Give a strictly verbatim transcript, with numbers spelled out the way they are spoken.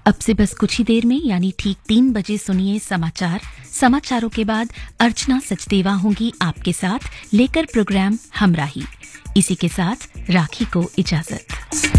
अब से बस कुछ ही देर में यानी ठीक तीन बजे सुनिए समाचार। समाचारों के बाद अर्चना सचदेवा होंगी आपके साथ लेकर प्रोग्राम हमराही। इसी के साथ राखी को इजाजत।